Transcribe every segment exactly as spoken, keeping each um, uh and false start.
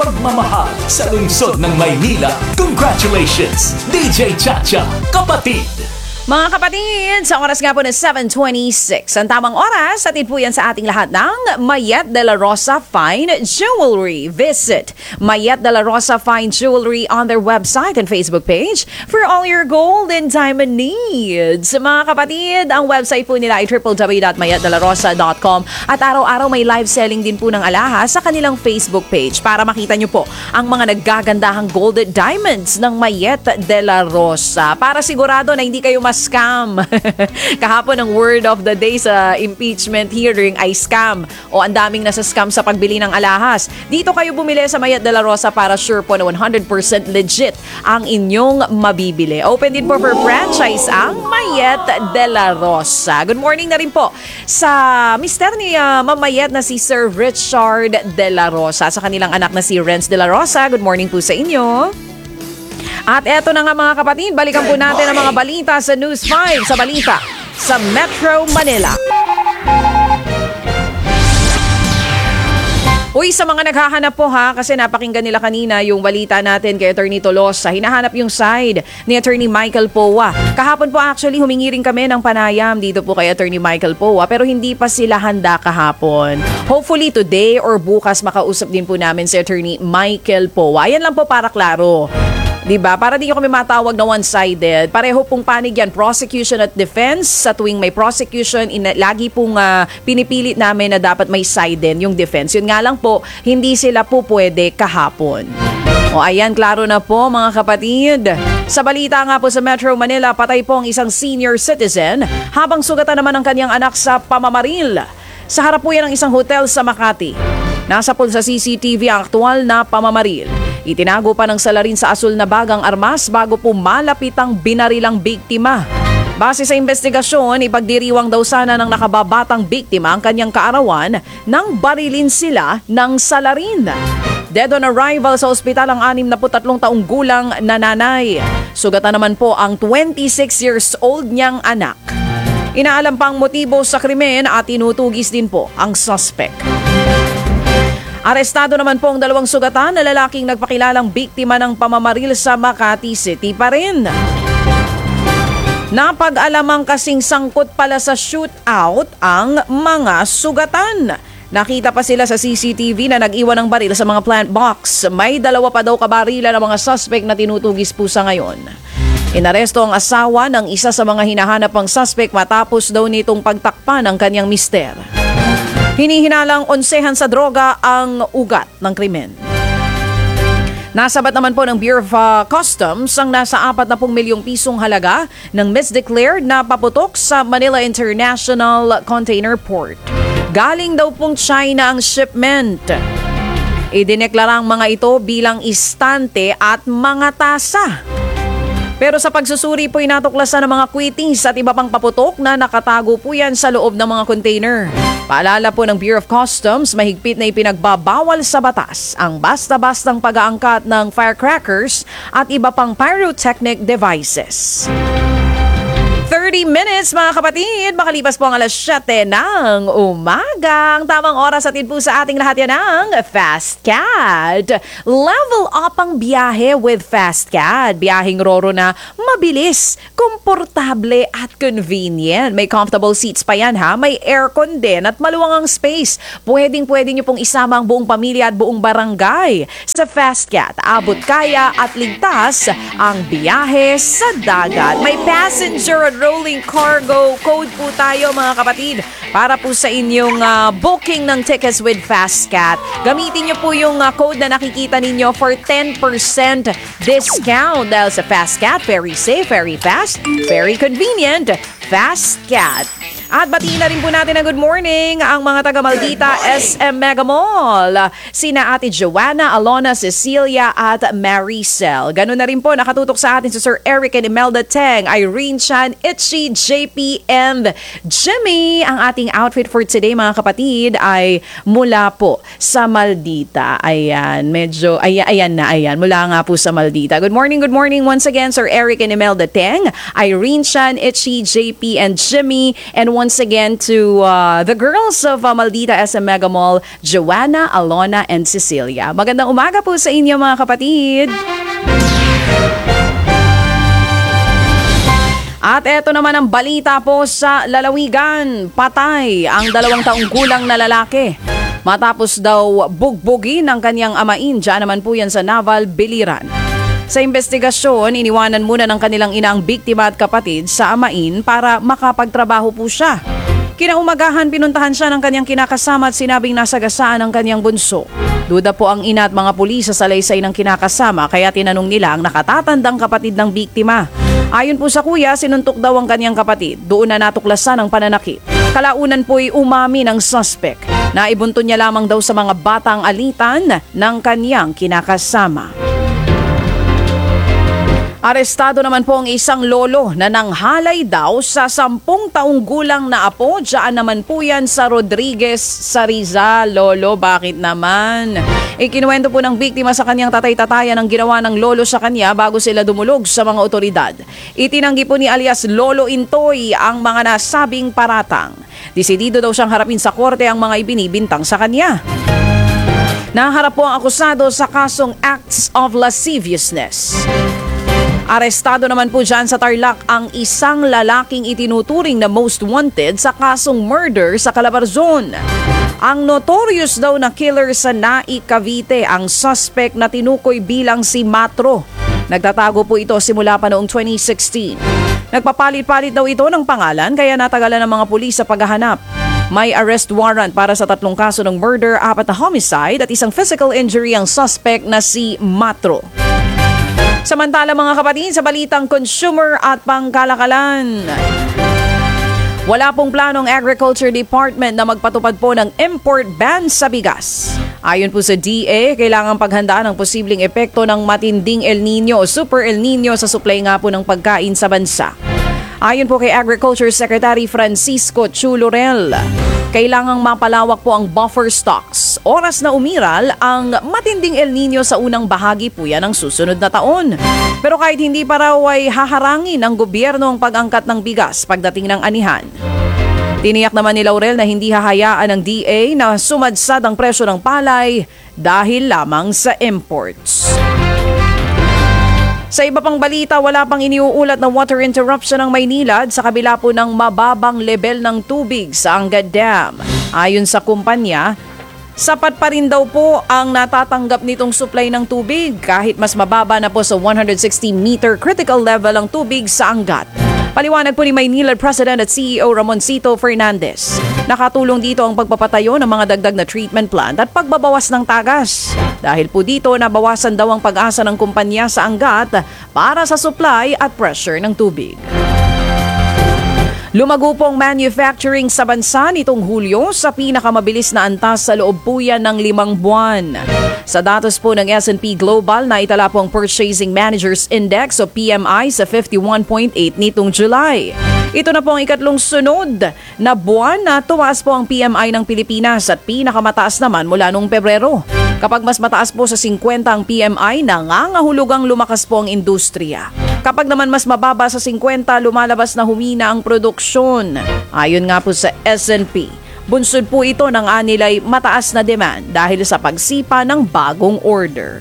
pagmamahal sa lungsod ng Maynila. Congratulations, D J Chacha, kapatid! Mga kapatid, sa oras nga po na seven twenty-six, ang tamang oras, atid po yan sa ating lahat ng Mayet de la Rosa Fine Jewelry. Visit Mayet de la Rosa Fine Jewelry on their website and Facebook page for all your gold and diamond needs. Mga kapatid, ang website po nila ay w w w dot mayet de la rosa dot com at araw-araw may live selling din po ng alahas sa kanilang Facebook page para makita nyo po ang mga naggagandahang gold and diamonds ng Mayet de la Rosa. Para sigurado na hindi kayo mas scam. Kahapon ang word of the day sa impeachment hearing ay scam o ang daming nasa scam sa pagbili ng alahas. Dito kayo bumili sa Mayet de la Rosa para sure po na one hundred percent legit ang inyong mabibili. Open din po for franchise ang Mayet de la Rosa. Good morning na rin po sa mister ni uh, Ma'am Mayet na si Sir Richard de la Rosa, sa kanilang anak na si Renz de la Rosa. Good morning po sa inyo. At eto na nga mga kapatid, balikan po natin ang mga balita sa News five sa balita sa Metro Manila. Uy, sa mga naghahanap po ha, kasi napakinggan nila kanina yung balita natin kay Attorney Tolosa. Hinahanap yung side ni Attorney Michael Powa. Kahapon po actually humingi rin kami ng panayam dito po kay Attorney Michael Powa, pero hindi pa sila handa kahapon. Hopefully today or bukas makausap din po namin si Attorney Michael Powa. Ayan lang po para klaro. Diba? Para di nyo kami matawag na one-sided. Pareho pong panig yan, prosecution at defense. Sa tuwing may prosecution, ina- lagi pong uh, pinipilit namin na dapat may side din yung defense. Yun nga lang po, hindi sila po pwede kahapon. O ayan, klaro na po mga kapatid. Sa balita nga po sa Metro Manila, patay po ang isang senior citizen habang sugatan naman ang kanyang anak sa pamamaril. Sa harap po yan ng isang hotel sa Makati. Nasa po sa C C T V ang aktual na pamamaril. Itinago pa ng salarin sa asul na bagang armas bago po malapit ang binarilang biktima. Base sa investigasyon, ipagdiriwang daw sana ng nakababatang biktima ang kanyang kaarawan nang barilin sila ng salarin. Dead on arrival sa ospital ang anim na tatlong taong gulang na nanay. Sugatan naman po ang twenty-six years old niyang anak. Inaalam pa ang motibo sa krimen at tinutugis din po ang suspect. Arestado naman po ang dalawang sugatan na lalaking nagpakilalang biktima ng pamamaril sa Makati City pa rin. Napag-alamang kasing sangkot pala sa shootout ang mga sugatan. Nakita pa sila sa C C T V na nag-iwan ng baril sa mga plant box. May dalawa pa daw kabarila ng mga suspect na tinutugis po sa ngayon. Inaresto ang asawa ng isa sa mga hinahanap pang suspect matapos daw nitong pagtakpan ng kanyang mister. Hinihinalang onsehan sa droga ang ugat ng krimen. Nasabat naman po ng Bureau of uh, Customs ang nasa apat na milyong pisong halaga ng misdeclared na paputok sa Manila International Container Port. Galing daw pong China ang shipment. Idineklara ang mga ito bilang istante at mga tasa. Pero sa pagsusuri po inatuklasan ng mga quittings at iba pang paputok na nakatago po yan sa loob ng mga container. Paalala po ng Bureau of Customs, mahigpit na ipinagbabawal sa batas ang basta-bastang pag-aangkat ng firecrackers at iba pang pyrotechnic devices. thirty minutes mga kapatid, makalipas po ang alas siyete ng umaga. Ang tamang oras atid po sa ating lahat yan ng Fast Cad. Level up ang biyahe with Fast Cad. Biyaheng Roro na mabilis, komportable at convenient. May comfortable seats pa yan ha, may aircon din at maluwang ang space. Pwedeng pwede nyo pong isama ang buong pamilya at buong barangay. Sa Fast Cad, abot kaya at ligtas ang biyahe sa dagat. May passenger rolling cargo code po tayo mga kapatid para po sa inyong uh, booking ng tickets with FastCat. Gamitin nyo po yung uh, code na nakikita ninyo for ten percent discount dahil sa FastCat, very safe, very fast, very convenient. FastCat. At batiin na rin po natin ang good morning ang mga taga Maldita S M Mega Mall. Sina Ate Joanna, Alona, Cecilia at Maricel. Ganun na rin po nakatutok sa atin si Sir Eric and Imelda Teng, Irene Chan, Itchy, J P and Jimmy. Ang ating outfit for today mga kapatid ay mula po sa Maldita. Ayan, medyo, ayan, ayan na, ayan. Mula nga po sa Maldita. Good morning, good morning once again Sir Eric and Imelda Teng, Irene Chan, Itchy, J P and Jimmy. And once again to uh, the girls of uh, Maldita S M Mega Mall, Joanna, Alona, and Cecilia. Magandang umaga po sa inyo mga kapatid. At eto naman ang balita po sa lalawigan. Patay ang dalawang taong gulang na lalaki matapos daw bugbugin ng kanyang amain. Diyan naman po yan sa Naval, Biliran. Sa investigasyon, iniwanan muna ng kanilang ina ang biktima at kapatid sa amain para makapagtrabaho po siya. Kinaumagahan, pinuntahan siya ng kanyang kinakasama at sinabing nasagasaan ang kanyang bunso. Duda po ang ina at mga pulis sa salaysay ng kinakasama kaya tinanong nila ang nakatatandang kapatid ng biktima. Ayon po sa kuya, sinuntok daw ang kanyang kapatid. Doon na natuklasan ang pananakit. Kalaunan po'y umami ng suspect. Naibunto niya lamang daw sa mga batang alitan ng kanyang kinakasama. Arestado naman po ang isang lolo na nanghalay daw sa sampung taong gulang na apo. Diyan naman po yan sa Rodriguez, sa Rizal. Lolo, bakit naman? Ikinuwento po ng biktima sa kanyang tatay-tatayan ang ginawa ng lolo sa kanya bago sila dumulog sa mga otoridad. Itinanggi po ni alias Lolo Intoy ang mga nasabing paratang. Desidido daw siyang harapin sa korte ang mga ibinibintang sa kanya. Naharap po ang akusado sa kasong acts of lasciviousness. Arestado naman po dyan sa Tarlac ang isang lalaking itinuturing na most wanted sa kasong murder sa Calabarzon. Ang notorious daw na killer sa Nai, Cavite, ang suspect na tinukoy bilang si Matro. Nagtatago po ito simula pa noong twenty sixteen. Nagpapalit-palit daw ito ng pangalan kaya natagalan ng mga pulis sa paghahanap. May arrest warrant para sa tatlong kaso ng murder, apat na homicide at isang physical injury ang suspect na si Matro. Samantala mga kapatid, sa balitang consumer at pangkalakalan. Wala pong planong Agriculture Department na magpatupad po ng import ban sa bigas. Ayon po sa D A, kailangan paghandaan ang posibleng epekto ng matinding El Nino o Super El Nino sa supply nga po ng pagkain sa bansa. Ayon po kay Agriculture Secretary Francisco Chulurel, kailangang mapalawak po ang buffer stocks. Oras na umiral ang matinding El Nino sa unang bahagi po yan ng susunod na taon. Pero kahit hindi pa raw ay haharangin ng gobyerno ang pag-angkat ng bigas pagdating ng anihan. Tiniyak naman ni Laurel na hindi hahayaan ng D A na sumadsad ang presyo ng palay dahil lamang sa imports. Sa iba pang balita, wala pang iniuulat na water interruption ng Maynilad sa kabila po ng mababang level ng tubig sa Angat Dam. Ayon sa kumpanya, sapat pa rin daw po ang natatanggap nitong supply ng tubig kahit mas mababa na po sa one hundred sixty meter critical level ang tubig sa Angat. Paliwanag po ni Maynilad President at C E O Ramoncito Fernandez. Nakatulong dito ang pagpapatayo ng mga dagdag na treatment plant at pagbabawas ng tagas. Dahil po dito, nabawasan daw ang pag-asa ng kumpanya sa Angat para sa supply at pressure ng tubig. Lumago pong manufacturing sa bansa nitong Hulyo sa pinakamabilis na antas sa loob po yan ng limang buwan. Sa datos po ng S and P Global, naitala po ang Purchasing Managers Index o P M I sa fifty-one point eight nitong July. Ito na po ang ikatlong sunod na buwan na tumaas po ang P M I ng Pilipinas at pinakamataas naman mula noong Pebrero. Kapag mas mataas po sa fifty ang P M I, nangangahulugang lumakas po ang industriya. Kapag naman mas mababa sa fifty, lumalabas na humina ang produksyon. Ayon nga po sa S and P, bunsod po ito ng anilay mataas na demand dahil sa pagsipa ng bagong order.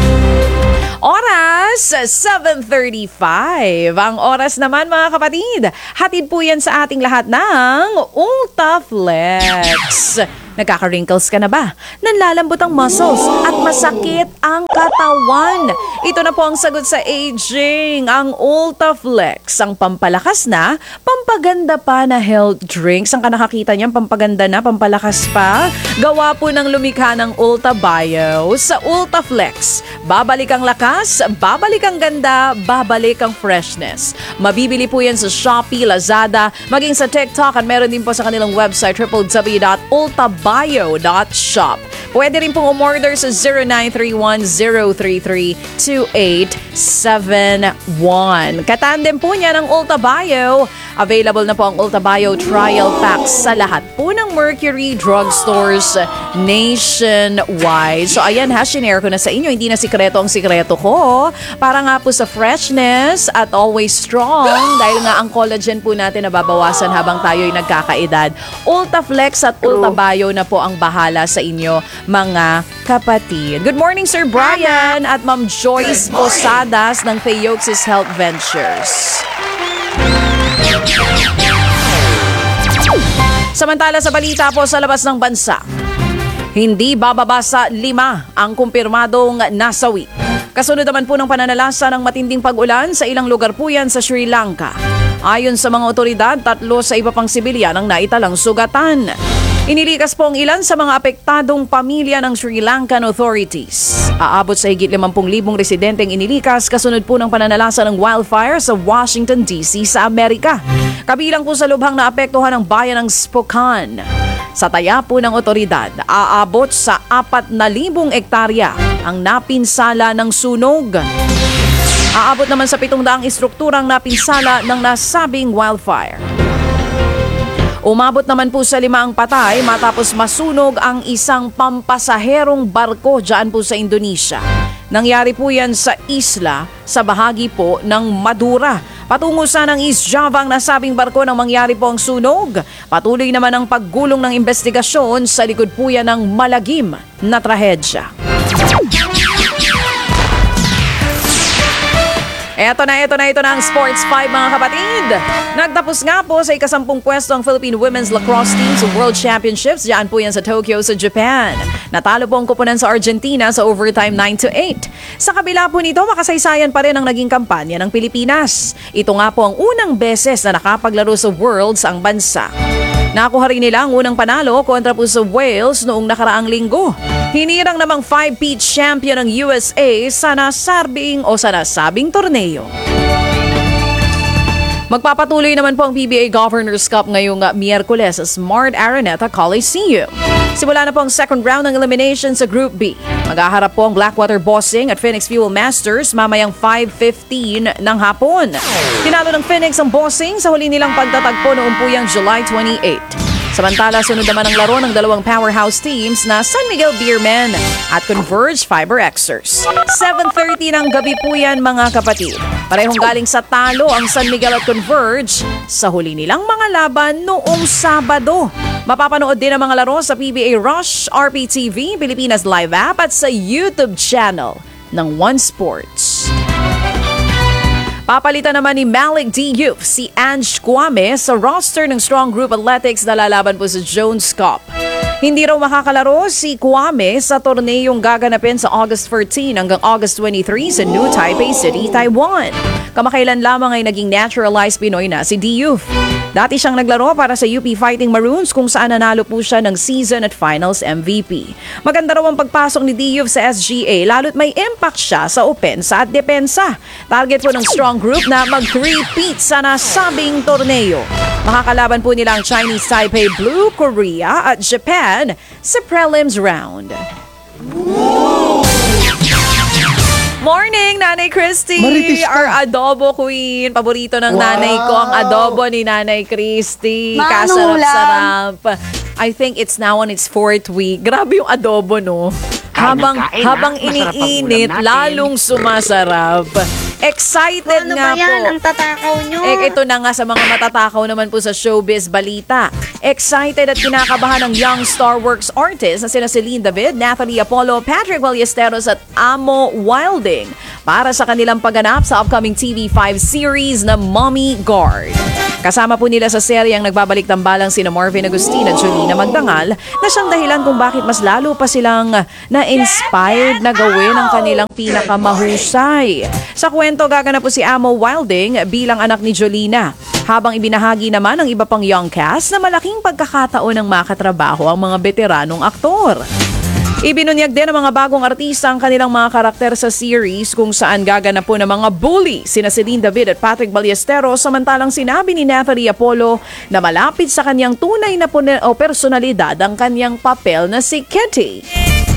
Oras, seven thirty-five. Ang oras naman mga kapatid, hatid po yan sa ating lahat ng Ultaflex. Nagkaka-wrinkles ka na ba? Nanlalambot ang muscles at masakit ang katawan. Ito na po ang sagot sa aging, ang Ultaflex. Ang pampalakas na, pampaganda pa na health drinks. Ang nakakita niyan, pampaganda na, pampalakas pa. Gawa po ng lumikha ng Ulta Bio sa Ultaflex. Babalik ang lakas, babalik ang ganda, babalik ang freshness. Mabibili po yan sa Shopee, Lazada, maging sa TikTok at meron din po sa kanilang website w w w dot ulta bio dot shop. Pwede rin pong umorder sa zero nine three one zero three three two eight seven one. Katandem po niya ng Ulta Bio. Available na po ang Ulta Bio Trial Packs sa lahat po ng Mercury drugstores nationwide. So ayan ha, shinare ko na sa inyo. Hindi na sikreto ang sikreto ko. Para nga po sa freshness at always strong. Dahil nga ang collagen po natin nababawasan habang tayo'y nagkakaedad. Ulta Flex at Ulta Bio na po ang bahala sa inyo, mga kapatid. Good morning, Sir Brian at Ma'am Joyce Posadas ng Theoxis Health Ventures. Samantala sa balita po sa labas ng bansa, hindi bababa sa lima ang kumpirmadong nasawi. Kasunod naman po ng pananalasa ng matinding pag-ulan sa ilang lugar po yan sa Sri Lanka. Ayon sa mga otoridad, tatlo sa iba pang sibilyan ang naitalang sugatan. Inilikas po ang ilan sa mga apektadong pamilya ng Sri Lankan authorities. Aabot sa higit limampu libong residenteng inilikas kasunod po ng pananalasa ng wildfire sa Washington D C sa Amerika. Kabilang po sa lubhang naapektuhan ng bayan ng Spokane. Sa taya po ng otoridad, aabot sa apat na libong ektarya ang napinsala ng sunog. Aabot naman sa pitong daang istrukturang napinsala ng nasabing wildfire. Umabot naman po sa lima ang patay matapos masunog ang isang pampasaherong barko dyan po sa Indonesia. Nangyari po yan sa isla sa bahagi po ng Madura. Patungo sa ng East Java ang nasabing barko nang mangyari po ang sunog. Patuloy naman ang paggulong ng investigasyon sa likod po yan ng malagim na trahedya. Eto na, eto na, ito na ang Sports five mga kapatid. Nagtapos nga po sa ikasampung pwesto ang Philippine Women's Lacrosse Team sa World Championships. Diyan po yan sa Tokyo sa Japan. Natalo po ang koponan sa Argentina sa overtime nine to eight. Sa kabila po nito, makasaysayan pa rin ang naging kampanya ng Pilipinas. Ito nga po ang unang beses na nakapaglaro sa Worlds ang bansa. Nakuha rin nila ang unang panalo kontra po sa Wales noong nakaraang linggo. Hinirang namang five-peat champion ng U S A sa nasabing o sa nasabing torneo. Magpapatuloy naman po ang P B A Governors Cup ngayong Miyerkules sa Smart Araneta Coliseum. Simula na po ang second round ng elimination sa Group B. Maghaharap po ang Blackwater Bossing at Phoenix Fuel Masters mamayang five fifteen ng hapon. Tinalo ng Phoenix ang Bossing sa huli nilang pagtatagpo noong puyang July twenty-eighth. Samantala, sunod naman ang laro ng dalawang powerhouse teams na San Miguel Beermen at Converge Fiber Xers. seven thirty ng gabi po yan mga kapatid. Parehong galing sa talo ang San Miguel at Converge sa huli nilang mga laban noong Sabado. Mapapanood din ang mga laro sa P B A Rush, R P T V, Pilipinas Live App at sa YouTube channel ng One Sports. Papalitan naman ni Malik Diouf si Ange Kwame sa roster ng Strong Group Athletics na lalaban po sa Jones Cup. Hindi raw makakalaro si Kwame sa torneyong gaganapin sa August fourteen hanggang August twenty-three sa New Taipei City, Taiwan. Kamakailan lamang ay naging naturalized Pinoy na si Diouf. Dati siyang naglaro para sa U P Fighting Maroons kung saan nanalo po siya ng season at finals M V P. Maganda raw ang pagpasok ni Diouf sa S G A lalo't may impact siya sa opensa at depensa. Target po ng Strong Group na mag-three-peat sa nasabing torneo. Makakalaban po nila ang Chinese Taipei Blue, Korea at Japan sa prelims round. Morning, Nanay Christy! Maritis ka. Our adobo queen. Paborito ng Wow. nanay ko ang adobo ni Nanay Christy. Ma, anong Kasarap-sarap. I think it's now on its fourth week. Grabe yung adobo, no? Habang, kain, habang ha? Masarap ang iniinit, ulam natin. lalong sumasarap. Excited Ano nga ba yan? po. Ang tatakaw nyo. Eh, ito na nga sa mga matatakaw naman po sa showbiz balita. Excited at kinakabahan ng young Star Works artists na sina Celine David, Natalie Apollo, Patrick Ballesteros at Amo Wilding para sa kanilang pagganap sa upcoming T V five series na Mommy Guard. Kasama po nila sa serye ang nagbabalik tambalang sina Marvin Agustin at Jolina Magdangal na siyang dahilan kung bakit mas lalo pa silang na-inspired na gawin ang kanilang pinakamahusay. Sa kwento, gaganap po si Amo Wilding bilang anak ni Jolina. Habang ibinahagi naman ng iba pang young cast na malaking pagkakataon ng makatrabaho ang mga veteranong aktor. Ibinunyag din ng mga bagong artista ang kanilang mga karakter sa series kung saan gaganap po ng mga bully sina Celine David at Patrick Ballesteros, samantalang sinabi ni Natalie Apollo na malapit sa kanyang tunay na pune- o personalidad ang kanyang papel na si Kitty.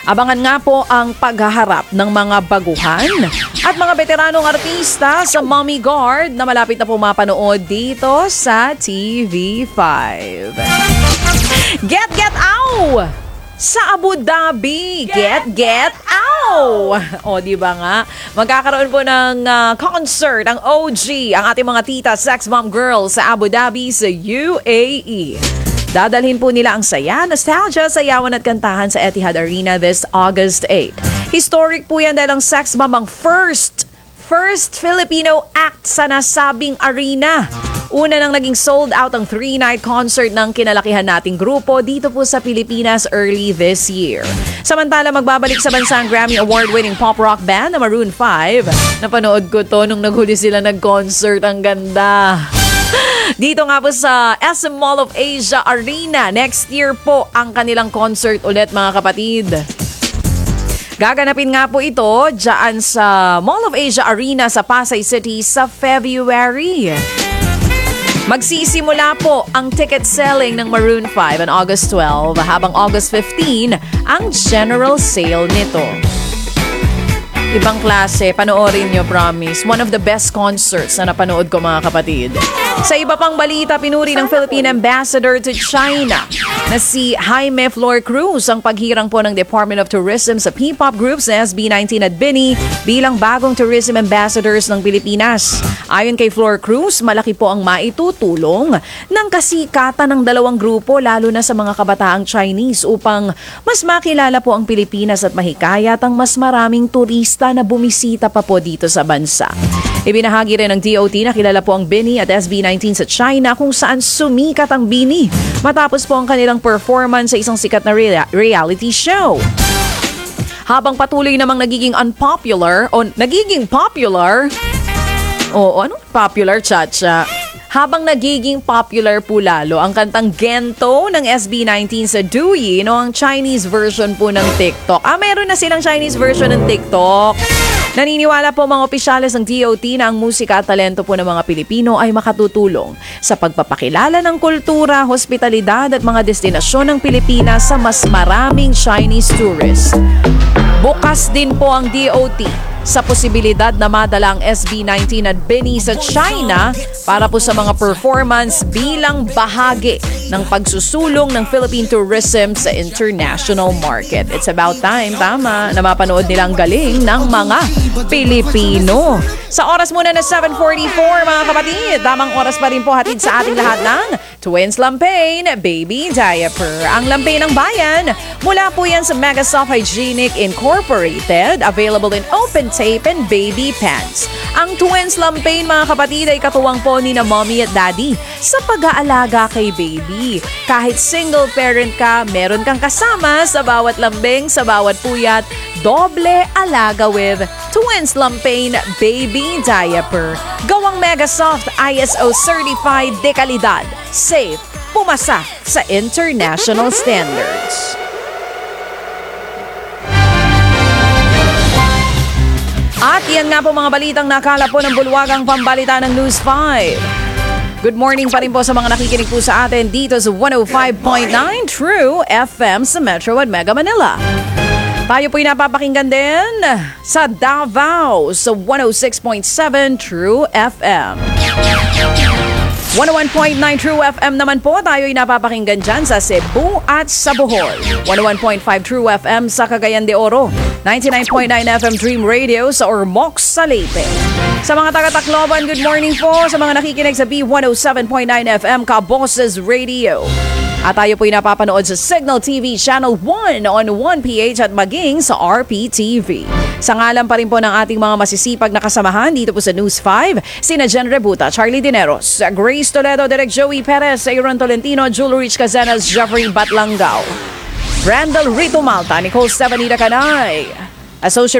Abangan nga po ang paghaharap ng mga baguhan at mga veteranong artista sa Mommy Guard na malapit na po mapanood dito sa T V five. Get, get, ow! Sa Abu Dhabi, get, get, ow! O, di ba nga? Magkakaroon po ng uh, concert ang O G, ang ating mga tita sex bomb girls sa Abu Dhabi sa U A E. Dadalhin po nila ang saya, nostalgia, sayawan at kantahan sa Etihad Arena this August eighth. Historic po yan dahil ang sex bomb ang first, first Filipino act sa nasabing arena. Una nang naging sold out ang three-night concert ng kinalakihan nating grupo dito po sa Pilipinas early this year. Samantala, magbabalik sa bansa ang Grammy Award-winning pop rock band na Maroon five. Napanood ko to nung naghuli sila nag-concert. Ang ganda. Dito nga po sa S M Mall of Asia Arena. Next year po ang kanilang concert ulit, mga kapatid. Gaganapin nga po ito dyan sa Mall of Asia Arena sa Pasay City sa February. Magsisimula po ang ticket selling ng Maroon five on August twelfth habang August fifteenth ang general sale nito. Ibang klase, panoorin nyo, promise. One of the best concerts na napanood ko, mga kapatid. Sa iba pang balita, pinuri ng Philippine Ambassador to China na si Jaime Flor Cruz ang paghirang po ng Department of Tourism sa P-pop groups na S B nineteen at Bini bilang bagong tourism ambassadors ng Pilipinas. Ayon kay Flor Cruz, malaki po ang maitutulong ng kasikatan ng dalawang grupo lalo na sa mga kabataang Chinese upang mas makilala po ang Pilipinas at mahikayat ang mas maraming turista na bumisita pa po dito sa bansa. Ibinahagi rin ng D O T na kilala po ang Bini at S B nineteen sa China kung saan sumikat ang Bini matapos po ang kanilang performance sa isang sikat na rea- reality show. Habang patuloy namang nagiging unpopular o nagiging popular o ano popular, Chacha? Habang nagiging popular po lalo ang kantang Gento ng S B nineteen sa Douyin o ang Chinese version po ng TikTok. Ah, meron na silang Chinese version ng TikTok. Naniniwala po mga opisyales ng D O T na ang musika at talento po ng mga Pilipino ay makatutulong sa pagpapakilala ng kultura, hospitalidad at mga destinasyon ng Pilipinas sa mas maraming Chinese tourists. Bukas din po ang D O T sa posibilidad na madala ang S B nineteen at Bini sa China para po sa mga performance bilang bahagi ng pagsusulong ng Philippine tourism sa international market. It's about time, tama, na mapanood nila ang galing ng mga Pilipino. Sa oras muna na seven forty-four, mga kapatid, tamang oras pa rin po hatid sa ating lahat ng Twins Lampain Baby Diaper. Ang lampain ng bayan, mula po yan sa Megasoft Hygienic Incorporated, available in open tape and baby pants. Ang Twins Lampain, mga kapatid, ay katuwang po ni na mommy at daddy sa pag-aalaga kay baby. Kahit single parent ka, meron kang kasama sa bawat lambing, sa bawat puyat, doble alaga with Twins Lampain Baby Diaper. Gawang Megasoft I S O certified de kalidad. Safe, pumasa sa international standards. At yan nga po mga balitang nakala po ng bulwagang pambalita ng News five. Good morning pa rin po sa mga nakikinig po sa atin dito sa one oh five point nine True F M sa Metro at Mega Manila. Tayo po'y napapakinggan din sa Davao sa one oh six point seven True F M. one oh one point nine True F M naman po tayo'y napapakinggan dyan sa Cebu at sa Bohol. one oh one point five True F M sa Cagayan de Oro. ninety-nine point nine F M Dream Radio sa Ormoc, sa Leyte. Sa mga taga-Tacloban, good morning po. Sa mga nakikinig sa B one oh seven point nine F M Kaboses Radio. At tayo po'y napapanood sa Signal T V Channel one on one P H at maging sa R P T V. Sa ngalan pa rin po ng ating mga masisipag na kasamahan dito po sa News five, sina Jen Rebuta, Charlie Dineros, Grace Toledo, Direk Joey Perez, Aaron Tolentino, Julie Rich Cazenas, Jeffrey Batlangao, Randall Rito Malta, Nicole Stefanita Canay, Associate